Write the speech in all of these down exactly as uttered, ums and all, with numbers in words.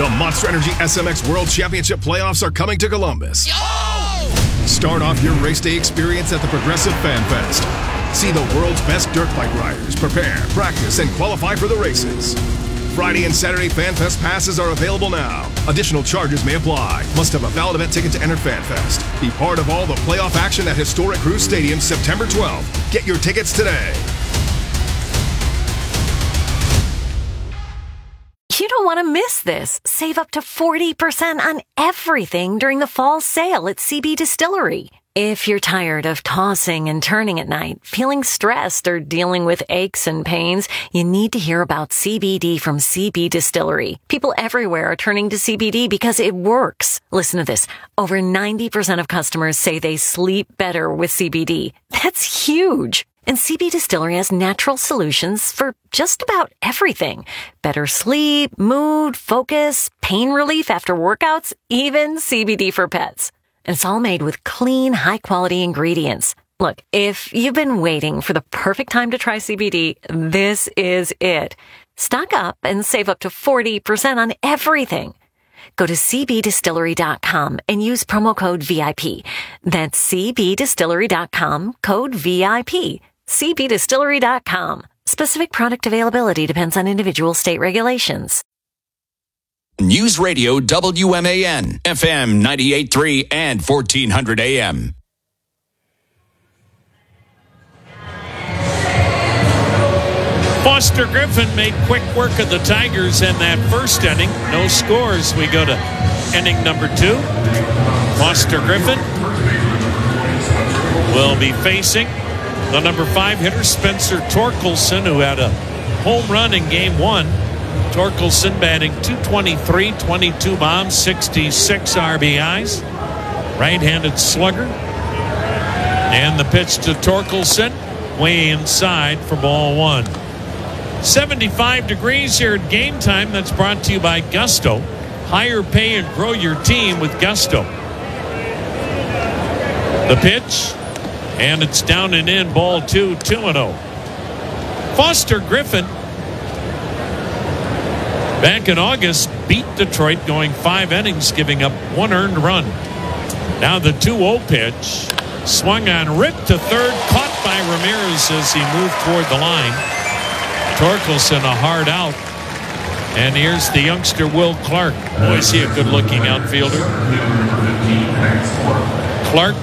The Monster Energy S M X World Championship playoffs are coming to Columbus. Oh! Start off your race day experience at the Progressive Fan Fest. See the world's best dirt bike riders prepare, practice, and qualify for the races. Friday and Saturday Fan Fest passes are available now. Additional charges may apply. Must have a valid event ticket to enter Fan Fest. Be part of all the playoff action at Historic Cruise Stadium September twelfth. Get your tickets today. You don't want to miss this. Save up to forty percent on everything during the fall sale at C B Distillery. If you're tired of tossing and turning at night, feeling stressed, or dealing with aches and pains, you need to hear about C B D from C B Distillery. People everywhere are turning to C B D because it works. Listen to this. Over ninety percent of customers say they sleep better with C B D. That's huge. And C B Distillery has natural solutions for just about everything. Better sleep, mood, focus, pain relief after workouts, even C B D for pets. And it's all made with clean, high-quality ingredients. Look, if you've been waiting for the perfect time to try C B D, this is it. Stock up and save up to forty percent on everything. Go to c b distillery dot com and use promo code V I P. That's c b distillery dot com, code V I P. c b distillery dot com. Specific product availability depends on individual state regulations. News Radio W M A N, F M ninety-eight point three and fourteen hundred A M. Foster Griffin made quick work of the Tigers in that first inning. No scores. We go to inning number two. Foster Griffin will be facing the number five hitter, Spencer Torkelson, who had a home run in game one. Torkelson batting two twenty-three, twenty-two bombs, sixty-six R B Is. Right-handed slugger. And the pitch to Torkelson, way inside for ball one. seventy-five degrees here at Game Time. That's brought to you by Gusto. Hire, pay, and grow your team with Gusto. The pitch, and it's down and in, ball two, two and oh. Foster Griffin, back in August, beat Detroit going five innings, giving up one earned run. Now the two oh pitch, swung on, ripped to third, caught by Ramirez as he moved toward the line. Torkelson a hard out. And here's the youngster Will Clark. Boy, is he a good-looking outfielder. Clark,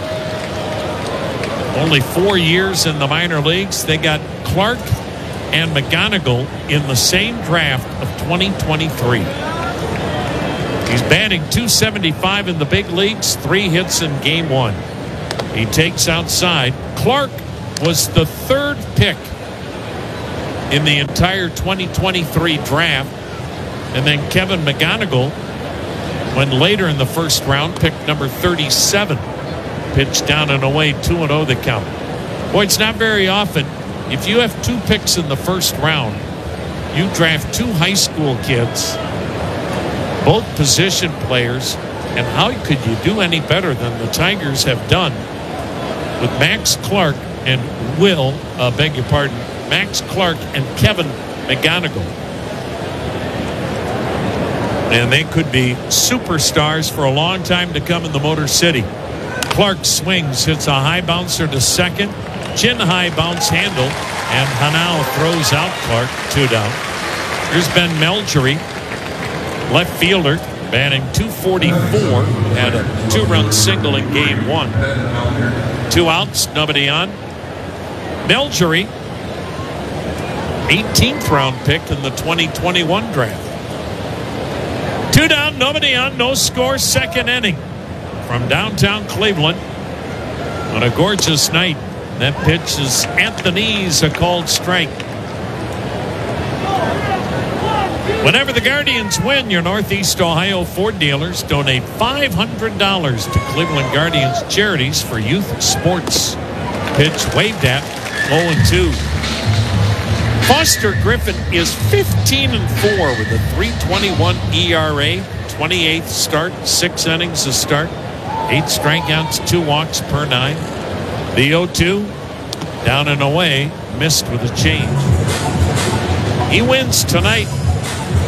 only four years in the minor leagues. They got Clark and McGonigal in the same draft of twenty twenty-three. He's batting two seventy-five in the big leagues, three hits in game one. He takes outside. Clark was the third pick in the entire twenty twenty-three draft. And then Kevin McGonigal, when later in the first round, picked number thirty-seven. Pitched down and away, two and oh the count. Boy, it's not very often. If you have two picks in the first round, you draft two high school kids, both position players, and how could you do any better than the Tigers have done with Max Clark and Will, uh, beg your pardon, Max Clark and Kevin McGonigal. And they could be superstars for a long time to come in the Motor City. Clark swings, hits a high bouncer to second. Chin high bounce handle. And Hanau throws out Clark, two down. Here's Ben Melgery, left fielder, batting two forty-four. Had a two-run single in game one. Two outs, nobody on. Melgery, eighteenth round pick in the twenty twenty-one draft. Two down, nobody on, no score, second inning. From downtown Cleveland on a gorgeous night. That pitch is at the knees, a called strike. Whenever the Guardians win, your Northeast Ohio Ford dealers donate five hundred dollars to Cleveland Guardians charities for youth sports. Pitch waved at, oh and two. Foster Griffin is fifteen and four with a three twenty-one E R A, twenty-eighth start, six innings to start, eight strikeouts, two walks per nine. The oh two, down and away, missed with a change. He wins tonight